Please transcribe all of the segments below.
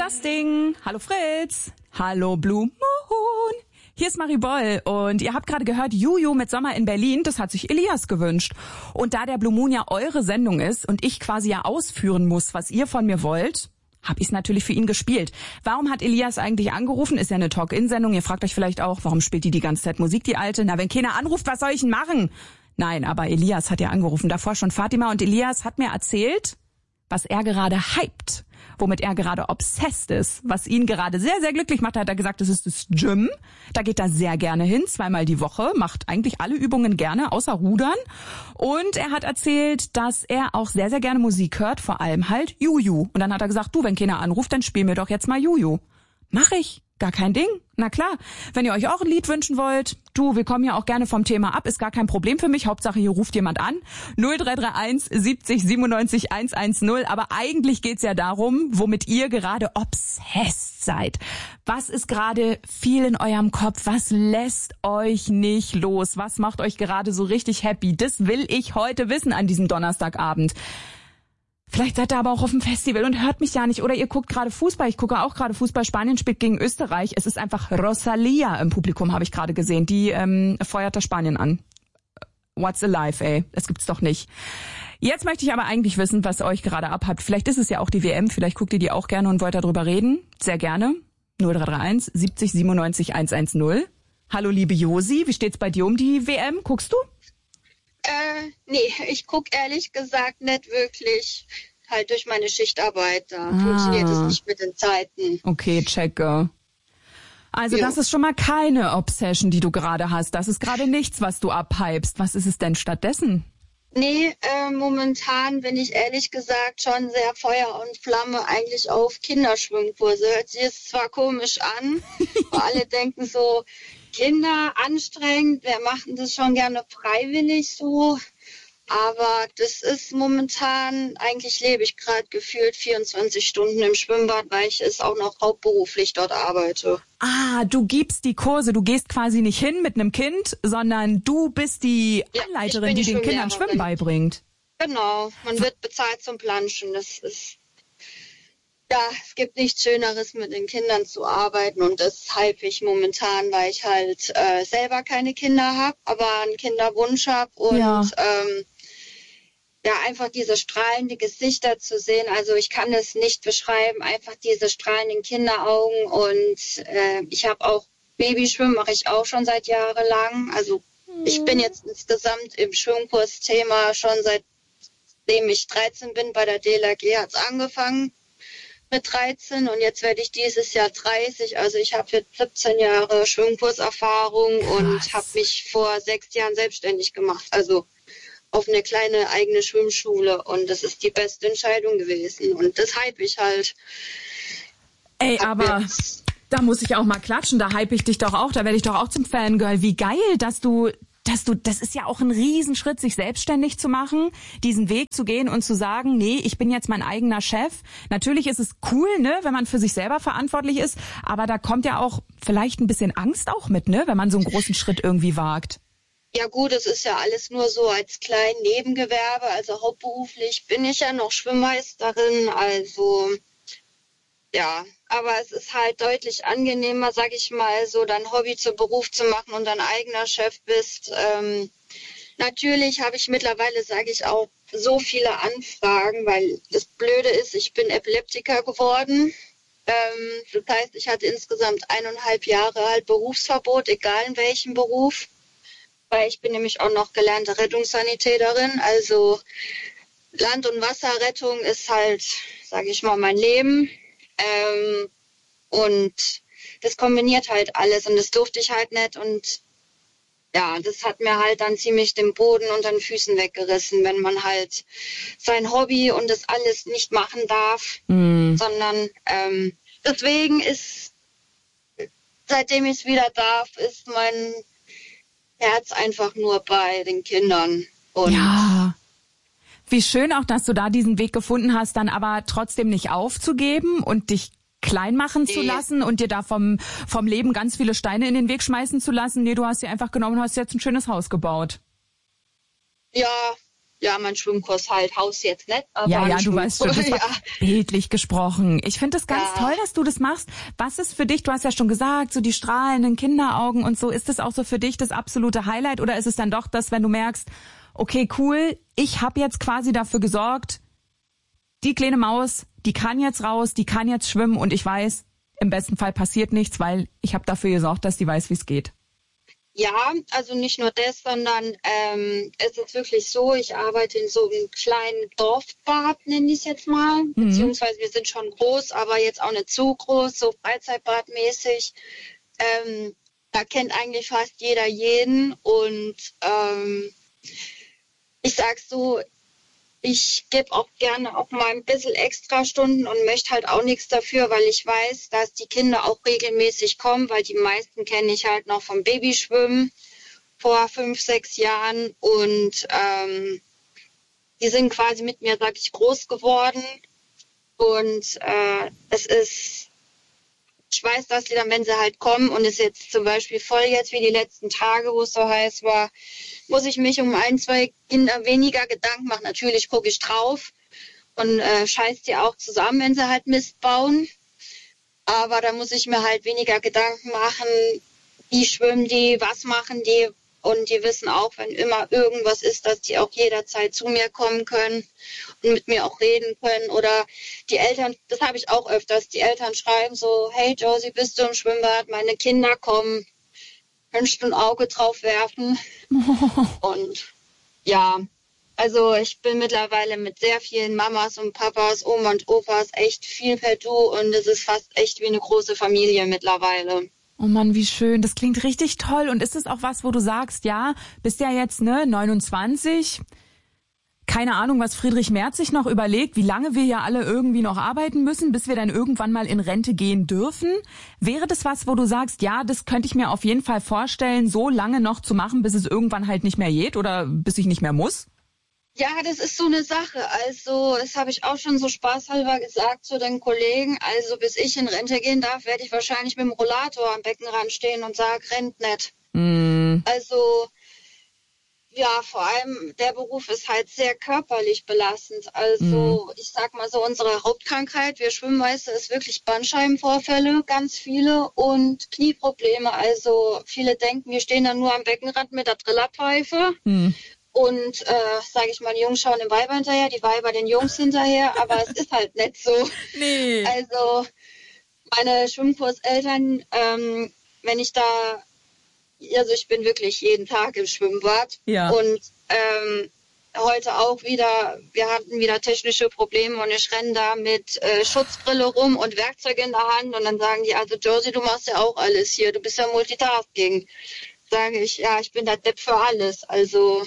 das Ding. Hallo Fritz. Hallo Blue Moon. Hier ist Marie Boll und ihr habt gerade gehört Juju mit Sommer in Berlin. Das hat sich Elias gewünscht. Und da der Blue Moon ja eure Sendung ist und ich quasi ja ausführen muss, was ihr von mir wollt, habe ich es natürlich für ihn gespielt. Warum hat Elias eigentlich angerufen? Ist ja eine Talk-In-Sendung. Ihr fragt euch vielleicht auch, warum spielt die ganze Zeit Musik, die Alte? Na, wenn keiner anruft, was soll ich denn machen? Nein, aber Elias hat ja angerufen. Davor schon Fatima und Elias hat mir erzählt, was er gerade hypt, womit er gerade obsessed ist, was ihn gerade sehr, sehr glücklich macht. Da hat er gesagt, das ist das Gym. Da geht er sehr gerne hin, 2-mal die Woche, macht eigentlich alle Übungen gerne, außer Rudern. Und er hat erzählt, dass er auch sehr, sehr gerne Musik hört, vor allem halt Juju. Und dann hat er gesagt, du, wenn keiner anruft, dann spiel mir doch jetzt mal Juju. Mach ich. Gar kein Ding. Na klar, wenn ihr euch auch ein Lied wünschen wollt, du, wir kommen ja auch gerne vom Thema ab, ist gar kein Problem für mich. Hauptsache, hier ruft jemand an. 0331 70 97 110. Aber eigentlich geht's ja darum, womit ihr gerade obsessed seid. Was ist gerade viel in eurem Kopf? Was lässt euch nicht los? Was macht euch gerade so richtig happy? Das will ich heute wissen an diesem Donnerstagabend. Vielleicht seid ihr aber auch auf dem Festival und hört mich ja nicht. Oder ihr guckt gerade Fußball. Ich gucke auch gerade Fußball. Spanien spielt gegen Österreich. Es ist einfach Rosalia im Publikum, habe ich gerade gesehen. Die feuert das Spanien an. What's alive, ey? Das gibt's doch nicht. Jetzt möchte ich aber eigentlich wissen, was euch gerade abhabt. Vielleicht ist es ja auch die WM. Vielleicht guckt ihr die auch gerne und wollt darüber reden. Sehr gerne. 0331 70 97 110. Hallo, liebe Josi. Wie steht's bei dir um die WM? Guckst du? Nee, ich guck ehrlich gesagt nicht wirklich. Halt durch meine Schichtarbeit, da funktioniert es nicht mit den Zeiten. Okay, checke. Also das ist schon mal keine Obsession, die du gerade hast. Das ist gerade nichts, was du abhypst. Was ist es denn stattdessen? Nee, momentan bin ich ehrlich gesagt schon sehr Feuer und Flamme eigentlich auf Kinderschwimmkurse. Hört sich jetzt zwar komisch an, aber alle denken so, Kinder anstrengend, wer macht denn das schon gerne freiwillig so? Aber das ist momentan, eigentlich lebe ich gerade gefühlt 24 Stunden im Schwimmbad, weil ich es auch noch hauptberuflich dort arbeite. Ah, du gibst die Kurse, du gehst quasi nicht hin mit einem Kind, sondern du bist die Anleiterin, die den Kindern Schwimmen beibringt. Genau, man wird bezahlt zum Planschen, das ist... Ja, es gibt nichts Schöneres, mit den Kindern zu arbeiten und das hype ich momentan, weil ich halt selber keine Kinder habe, aber einen Kinderwunsch habe und einfach diese strahlenden Gesichter zu sehen, also ich kann es nicht beschreiben, einfach diese strahlenden Kinderaugen und ich habe auch Babyschwimmen, mache ich auch schon seit jahrelang, also ich bin jetzt insgesamt im Schwimmkursthema schon seitdem ich 13 bin, bei der DLRG hat es angefangen. Mit 13 und jetzt werde ich dieses Jahr 30. Also ich habe jetzt 17 Jahre Schwimmkurserfahrung und habe mich vor 6 Jahren selbstständig gemacht. Also auf eine kleine eigene Schwimmschule und das ist die beste Entscheidung gewesen. Und das hype ich halt. Ey, aber da muss ich auch mal klatschen. Da hype ich dich doch auch. Da werde ich doch auch zum Fangirl. Wie geil, das ist ja auch ein Riesenschritt, sich selbstständig zu machen, diesen Weg zu gehen und zu sagen, nee, ich bin jetzt mein eigener Chef. Natürlich ist es cool, ne, wenn man für sich selber verantwortlich ist, aber da kommt ja auch vielleicht ein bisschen Angst auch mit, ne, wenn man so einen großen Schritt irgendwie wagt. Ja gut, es ist ja alles nur so als kleinen Nebengewerbe, also hauptberuflich bin ich ja noch Schwimmmeisterin, also ja, aber es ist halt deutlich angenehmer, sag ich mal, so dein Hobby zum Beruf zu machen und dein eigener Chef bist. Natürlich habe ich mittlerweile, sage ich auch, so viele Anfragen, weil das Blöde ist, ich bin Epileptiker geworden. Das heißt, ich hatte insgesamt 1,5 Jahre halt Berufsverbot, egal in welchem Beruf. Weil ich bin nämlich auch noch gelernte Rettungssanitäterin, also Land- und Wasserrettung ist halt, sage ich mal, mein Leben. Und das kombiniert halt alles und das durfte ich halt nicht und ja, das hat mir halt dann ziemlich den Boden unter den Füßen weggerissen, wenn man halt sein Hobby und das alles nicht machen darf, sondern deswegen ist, seitdem ich es wieder darf, ist mein Herz einfach nur bei den Kindern. Und ja. Wie schön auch, dass du da diesen Weg gefunden hast, dann aber trotzdem nicht aufzugeben und dich klein machen zu lassen und dir da vom Leben ganz viele Steine in den Weg schmeißen zu lassen. Nee, du hast sie einfach genommen und hast jetzt ein schönes Haus gebaut. Ja, ja, mein Schwimmkurs halt, Haus jetzt nicht, aber ja, du weißt schon, das war ja. bildlich gesprochen. Ich finde es ganz toll, dass du das machst. Was ist für dich, du hast ja schon gesagt, so die strahlenden Kinderaugen und so, ist das auch so für dich das absolute Highlight oder ist es dann doch das, wenn du merkst, okay, cool, ich habe jetzt quasi dafür gesorgt, die kleine Maus, die kann jetzt raus, die kann jetzt schwimmen und ich weiß, im besten Fall passiert nichts, weil ich habe dafür gesorgt, dass die weiß, wie es geht. Ja, also nicht nur das, sondern es ist wirklich so, ich arbeite in so einem kleinen Dorfbad, nenne ich es jetzt mal. Beziehungsweise wir sind schon groß, aber jetzt auch nicht so groß, so Freizeitbadmäßig. Da kennt eigentlich fast jeder jeden und ich sag so, ich gebe auch gerne auch mal ein bisschen extra Stunden und möchte halt auch nichts dafür, weil ich weiß, dass die Kinder auch regelmäßig kommen, weil die meisten kenne ich halt noch vom Babyschwimmen vor 5, 6 Jahren und die sind quasi mit mir, sag ich, groß geworden und ich weiß, dass die dann, wenn sie halt kommen und es jetzt zum Beispiel voll jetzt wie die letzten Tage, wo es so heiß war, muss ich mich um 1, 2 Kinder weniger Gedanken machen. Natürlich gucke ich drauf und scheiß die auch zusammen, wenn sie halt Mist bauen. Aber da muss ich mir halt weniger Gedanken machen, wie schwimmen die, was machen die. Und die wissen auch, wenn immer irgendwas ist, dass die auch jederzeit zu mir kommen können und mit mir auch reden können. Oder die Eltern, das habe ich auch öfters, die Eltern schreiben so, hey Josie, bist du im Schwimmbad? Meine Kinder kommen, kannst du ein Auge drauf werfen? Und ja, also ich bin mittlerweile mit sehr vielen Mamas und Papas, Oma und Opas echt viel per Du und es ist fast echt wie eine große Familie mittlerweile. Oh Mann, wie schön. Das klingt richtig toll. Und ist es auch was, wo du sagst, ja, bist ja jetzt 29, keine Ahnung, was Friedrich Merz sich noch überlegt, wie lange wir ja alle irgendwie noch arbeiten müssen, bis wir dann irgendwann mal in Rente gehen dürfen. Wäre das was, wo du sagst, ja, das könnte ich mir auf jeden Fall vorstellen, so lange noch zu machen, bis es irgendwann halt nicht mehr geht oder bis ich nicht mehr muss? Ja, das ist so eine Sache. Also, das habe ich auch schon so spaßhalber gesagt zu den Kollegen. Also, bis ich in Rente gehen darf, werde ich wahrscheinlich mit dem Rollator am Beckenrand stehen und sage, rennt nicht. Also, ja, vor allem der Beruf ist halt sehr körperlich belastend. Also, ich sag mal so, unsere Hauptkrankheit, wir Schwimmmeister, ist wirklich Bandscheibenvorfälle, ganz viele und Knieprobleme. Also, viele denken, wir stehen dann nur am Beckenrand mit der Trillerpfeife. Und, sage ich mal, die Jungs schauen den Weiber hinterher, die Weiber den Jungs hinterher, aber es ist halt nicht so. Nee. Also meine Schwimmkurseltern, wenn ich da, also ich bin wirklich jeden Tag im Schwimmbad und heute auch wieder, wir hatten wieder technische Probleme und ich renne da mit Schutzbrille rum und Werkzeug in der Hand und dann sagen die, also Josie, du machst ja auch alles hier, du bist ja Multitasking. Sage ich, ja, ich bin der Depp für alles. Also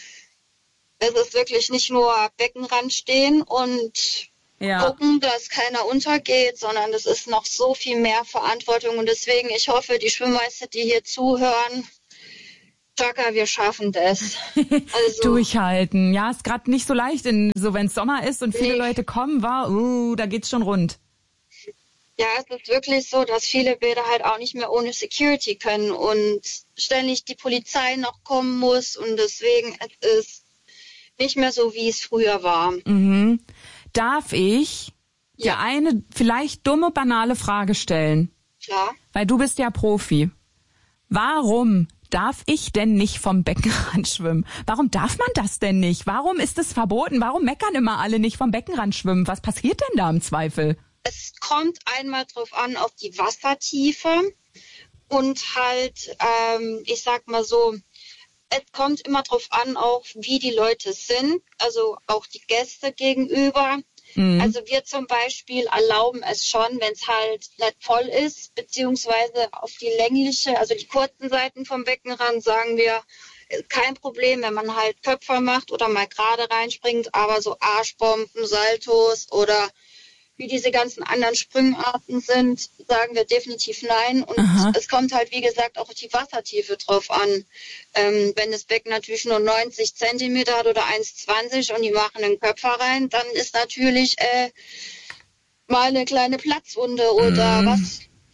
es ist wirklich nicht nur Beckenrand stehen und gucken, dass keiner untergeht, sondern es ist noch so viel mehr Verantwortung. Und deswegen, ich hoffe, die Schwimmmeister, die hier zuhören, Chaka, wir schaffen das. Also, durchhalten. Ja, ist gerade nicht so leicht, so wenn es Sommer ist und viele Leute kommen, da geht's schon rund. Ja, es ist wirklich so, dass viele Bäder halt auch nicht mehr ohne Security können und ständig die Polizei noch kommen muss und deswegen es ist nicht mehr so, wie es früher war. Darf ich dir eine vielleicht dumme, banale Frage stellen? Klar. Weil du bist ja Profi. Warum darf ich denn nicht vom Beckenrand schwimmen? Warum darf man das denn nicht? Warum ist es verboten? Warum meckern immer alle nicht vom Beckenrand schwimmen? Was passiert denn da im Zweifel? Es kommt einmal drauf an, auf die Wassertiefe und halt, ich sag mal so, es kommt immer drauf an, auch wie die Leute sind, also auch die Gäste gegenüber. Also wir zum Beispiel erlauben es schon, wenn es halt nicht voll ist, beziehungsweise auf die längliche, also die kurzen Seiten vom Beckenrand sagen wir, kein Problem, wenn man halt Köpfer macht oder mal gerade reinspringt, aber so Arschbomben, Saltos oder wie diese ganzen anderen Sprüngarten sind, sagen wir definitiv nein. Und es kommt halt, wie gesagt, auch auf die Wassertiefe drauf an. Wenn das Becken natürlich nur 90 Zentimeter hat oder 1,20 und die machen einen Köpfer rein, dann ist natürlich mal eine kleine Platzwunde oder was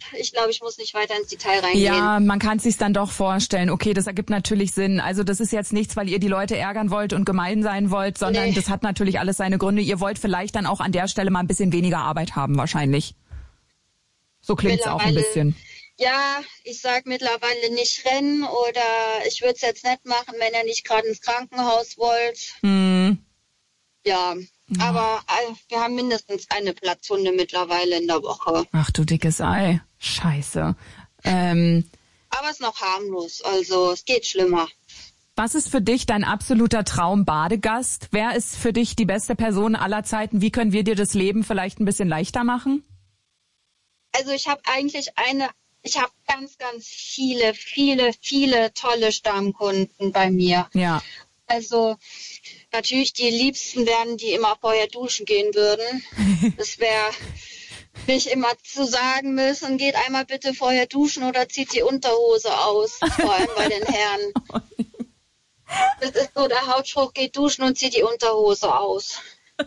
ich glaube, ich muss nicht weiter ins Detail reingehen. Ja, man kann es sich dann doch vorstellen. Okay, das ergibt natürlich Sinn. Also das ist jetzt nichts, weil ihr die Leute ärgern wollt und gemein sein wollt, sondern das hat natürlich alles seine Gründe. Ihr wollt vielleicht dann auch an der Stelle mal ein bisschen weniger Arbeit haben, wahrscheinlich. So klingt's auch ein bisschen. Ja, ich sag mittlerweile nicht rennen oder ich würde es jetzt nicht machen, wenn ihr nicht gerade ins Krankenhaus wollt. Ja, aber wir haben mindestens eine Platzhunde mittlerweile in der Woche. Ach du dickes Ei. Scheiße. Aber es ist noch harmlos, also es geht schlimmer. Was ist für dich dein absoluter Traum-Badegast? Wer ist für dich die beste Person aller Zeiten? Wie können wir dir das Leben vielleicht ein bisschen leichter machen? Also ich habe ganz, ganz viele tolle Stammkunden bei mir. Ja. Also natürlich die Liebsten wären, die immer vorher duschen gehen würden. Das wäre nicht immer zu sagen müssen, geht einmal bitte vorher duschen oder zieht die Unterhose aus, vor allem bei den Herren. Das ist so der Hauptspruch, geht duschen und zieht die Unterhose aus.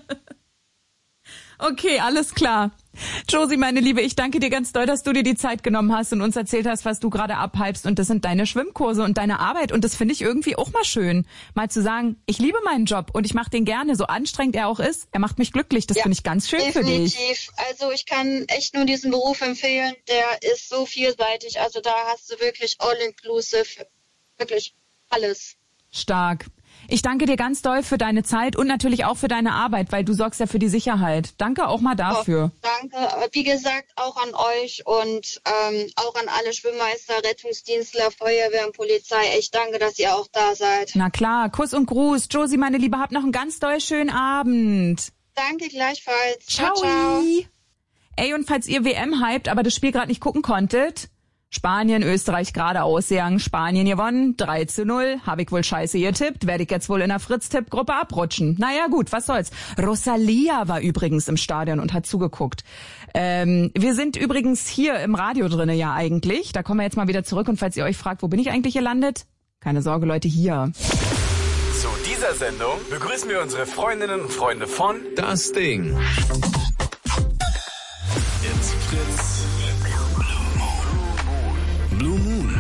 Okay, alles klar. Josie, meine Liebe, ich danke dir ganz doll, dass du dir die Zeit genommen hast und uns erzählt hast, was du gerade abhypst. Und das sind deine Schwimmkurse und deine Arbeit. Und das finde ich irgendwie auch mal schön, mal zu sagen, ich liebe meinen Job und ich mache den gerne, so anstrengend er auch ist. Er macht mich glücklich. Das finde ich ganz schön definitiv. für dich. Also ich kann echt nur diesen Beruf empfehlen. Der ist so vielseitig. Also da hast du wirklich all-inclusive, wirklich alles. Stark. Ich danke dir ganz doll für deine Zeit und natürlich auch für deine Arbeit, weil du sorgst ja für die Sicherheit. Danke auch mal dafür. Oh, danke. Wie gesagt, auch an euch und auch an alle Schwimmmeister, Rettungsdienstler, Feuerwehr und Polizei. Echt danke, dass ihr auch da seid. Na klar, Kuss und Gruß. Josie, meine Liebe, habt noch einen ganz doll schönen Abend. Danke gleichfalls. Ciao. Ciao. Ey, und falls ihr WM hypt, aber das Spiel gerade nicht gucken konntet... Spanien, Österreich gerade ausgegangen, Spanien gewonnen, 3:0, habe ich wohl scheiße getippt, werde ich jetzt wohl in der Fritz-Tipp-Gruppe abrutschen. Naja gut, was soll's. Rosalia war übrigens im Stadion und hat zugeguckt. Wir sind übrigens hier im Radio drinne ja eigentlich, da kommen wir jetzt mal wieder zurück und falls ihr euch fragt, wo bin ich eigentlich gelandet? Keine Sorge Leute, hier. Zu dieser Sendung begrüßen wir unsere Freundinnen und Freunde von Das Ding. Jetzt Fritz. Blue Moon.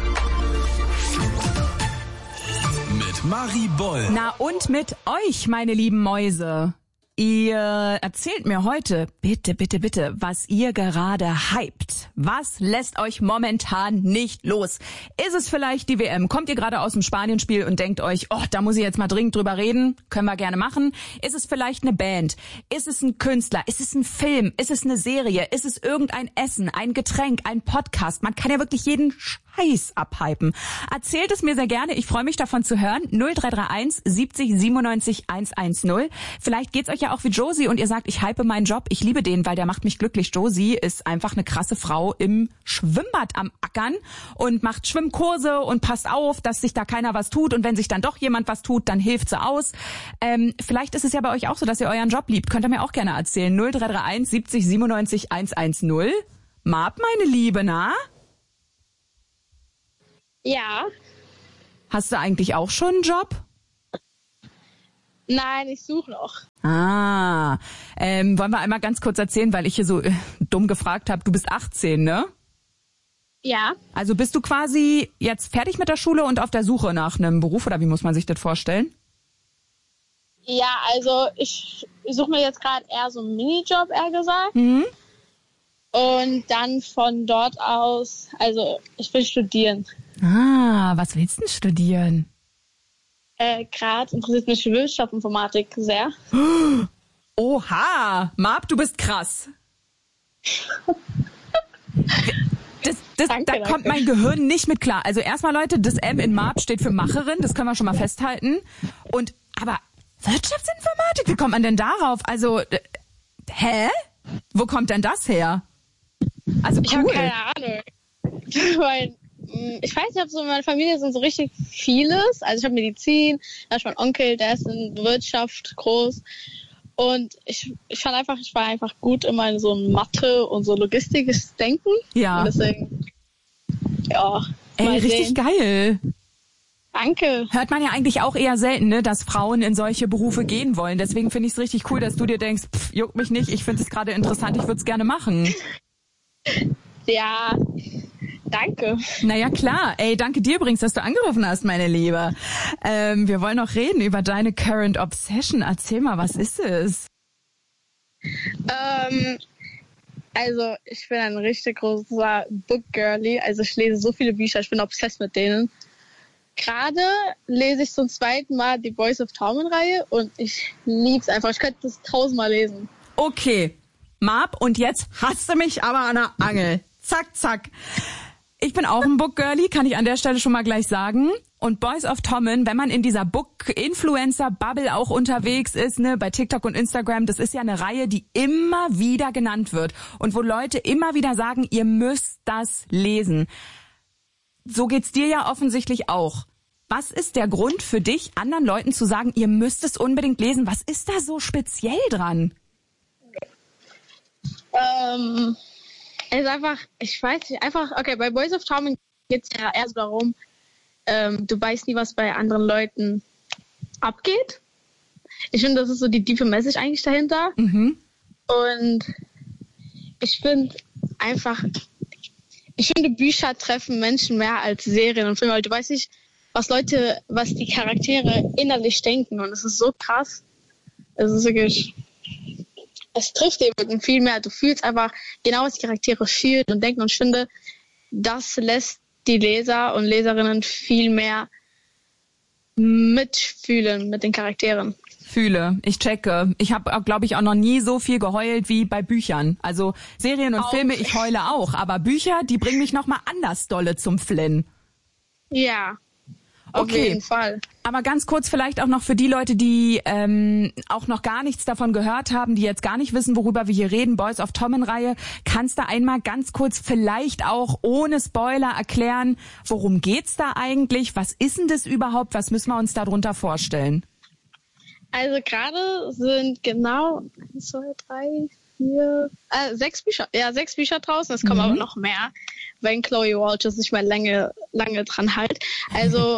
Mit Marie Boll. Na und mit euch, meine lieben Mäuse. Ihr erzählt mir heute, bitte, was ihr gerade hypt. Was lässt euch momentan nicht los? Ist es vielleicht die WM? Kommt ihr gerade aus dem Spanienspiel und denkt euch, oh, da muss ich jetzt mal dringend drüber reden? Können wir gerne machen. Ist es vielleicht eine Band? Ist es ein Künstler? Ist es ein Film? Ist es eine Serie? Ist es irgendein Essen, ein Getränk, ein Podcast? Man kann ja wirklich jeden Scheiß abhypen. Erzählt es mir sehr gerne. Ich freue mich davon zu hören. 0331 70 97 110. Vielleicht geht's euch ja auch wie Josie und ihr sagt, ich hype meinen Job. Ich liebe den, weil der macht mich glücklich. Josie ist einfach eine krasse Frau im Schwimmbad am Ackern und macht Schwimmkurse und passt auf, dass sich da keiner was tut. Und wenn sich dann doch jemand was tut, dann hilft sie aus. Vielleicht ist es ja bei euch auch so, dass ihr euren Job liebt. Könnt ihr mir auch gerne erzählen. 0331 70 97 110. Marb, meine Liebe, na? Ja. Hast du eigentlich auch schon einen Job? Nein, ich suche noch. Wollen wir einmal ganz kurz erzählen, weil ich hier so dumm gefragt habe. Du bist 18, ne? Ja. Also bist du quasi jetzt fertig mit der Schule und auf der Suche nach einem Beruf oder wie muss man sich das vorstellen? Ja, also ich suche mir jetzt gerade eher so einen Minijob, eher gesagt. Mhm. Und dann von dort aus, also ich will studieren. Was willst du denn studieren? Gerade interessiert mich Wirtschaftsinformatik sehr. Oha, Marb, du bist krass. Da kommt mein Gehirn nicht mit klar. Also erstmal, Leute, das M in Marb steht für Macherin, das können wir schon mal festhalten. Aber Wirtschaftsinformatik, wie kommt man denn darauf? Also, hä? Wo kommt denn das her? Also cool. Ich habe keine Ahnung. Weil, ich weiß nicht, ob so in meiner Familie sind so richtig vieles. Also ich habe Medizin, da ist mein Onkel, der ist in Wirtschaft groß. Und ich war einfach gut immer in so Mathe und so logistisches Denken. Ja. Und deswegen, ja. Ey, richtig geil. Danke. Hört man ja eigentlich auch eher selten, ne, dass Frauen in solche Berufe gehen wollen. Deswegen finde ich es richtig cool, dass du dir denkst, juckt mich nicht, ich finde es gerade interessant, ich würde es gerne machen. Ja, danke. Naja, klar. Ey, danke dir übrigens, dass du angerufen hast, meine Liebe. Wir wollen noch reden über deine Current Obsession. Erzähl mal, was ist es? Also, ich bin ein richtig großer Book-Girlie. Also, ich lese so viele Bücher, ich bin obsessed mit denen. Gerade lese ich zum zweiten Mal die Boys of Torment-Reihe und ich lieb's einfach. Ich könnte das 1000-mal lesen. Okay, Marb, und jetzt hast du mich aber an der Angel. Zack, zack. Ich bin auch ein Book-Girlie, kann ich an der Stelle schon mal gleich sagen. Und Boys of Tommen, wenn man in dieser Book-Influencer-Bubble auch unterwegs ist, ne, bei TikTok und Instagram, das ist ja eine Reihe, die immer wieder genannt wird. Und wo Leute immer wieder sagen, ihr müsst das lesen. So geht's dir ja offensichtlich auch. Was ist der Grund für dich, anderen Leuten zu sagen, ihr müsst es unbedingt lesen? Was ist da so speziell dran? Es ist einfach, ich weiß nicht, einfach, okay, bei Boys of Torment geht's ja eher so darum, du weißt nie, was bei anderen Leuten abgeht. Ich finde, das ist so die tiefe Message eigentlich dahinter. Mhm. Und ich finde Bücher treffen Menschen mehr als Serien und Filme, weil du weißt nicht, was die Charaktere innerlich denken, und es ist so krass. Es ist wirklich, es trifft eben viel mehr. Du fühlst einfach genau, was die Charaktere fühlen und denken, und ich finde, das lässt die Leser und Leserinnen viel mehr mitfühlen mit den Charakteren. Fühle, ich checke. Ich habe, glaube ich, auch noch nie so viel geheult wie bei Büchern. Also Serien und Filme, ich heule auch. Aber Bücher, die bringen mich noch mal anders dolle zum Flinnen. Ja, auf jeden Fall. Aber ganz kurz vielleicht auch noch für die Leute, die auch noch gar nichts davon gehört haben, die jetzt gar nicht wissen, worüber wir hier reden, Boys of Tommen-Reihe. Kannst du einmal ganz kurz vielleicht auch ohne Spoiler erklären, worum geht's da eigentlich? Was ist denn das überhaupt? Was müssen wir uns darunter vorstellen? Also gerade sind genau 1, 2, 3, 4, 6 Bücher. Ja, 6 Bücher draußen. Es kommen aber noch mehr, wenn Chloe Walters nicht mehr lange dran hält. Also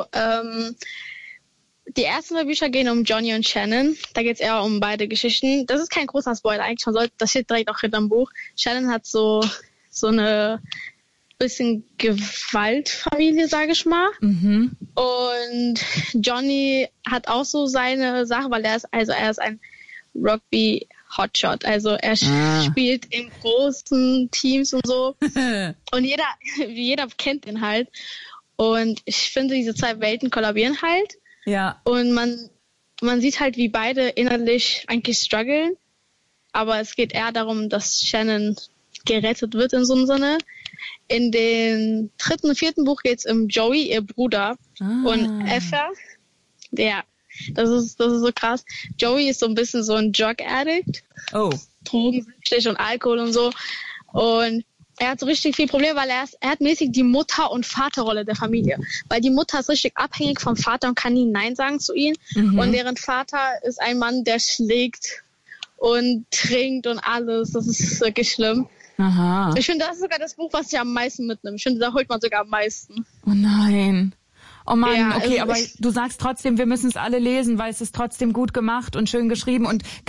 die ersten 2 Bücher gehen um Johnny und Shannon. Da geht es eher um beide Geschichten. Das ist kein großer Spoiler eigentlich. Das steht direkt auch hinterm Buch. Shannon hat so eine bisschen Gewaltfamilie, sage ich mal. Mhm. Und Johnny hat auch so seine Sache, weil er ist ein Rugby-Hotshot. Also er spielt in großen Teams und so. Und jeder kennt ihn halt. Und ich finde, diese 2 Welten kollabieren halt. Ja. Und man sieht halt, wie beide innerlich eigentlich strugglen. Aber es geht eher darum, dass Shannon gerettet wird in so einem Sinne. In dem 3. und 4. Buch geht's um Joey, ihr Bruder, und Effa. Ja, das ist so krass. Joey ist so ein bisschen so ein Drug-Addict. Oh. Drogensüchtig und Alkohol und so. Und er hat so richtig viel Probleme, weil er hat mäßig die Mutter- und Vaterrolle der Familie. Weil die Mutter ist richtig abhängig vom Vater und kann nie Nein sagen zu ihm. Mhm. Und deren Vater ist ein Mann, der schlägt und trinkt und alles. Das ist wirklich schlimm. Aha. Ich finde, das ist sogar das Buch, was ich am meisten mitnimmt. Ich finde, da holt man sogar am meisten. Oh nein. Oh Mann, ja, okay, aber du sagst trotzdem, wir müssen es alle lesen, weil es ist trotzdem gut gemacht und schön geschrieben und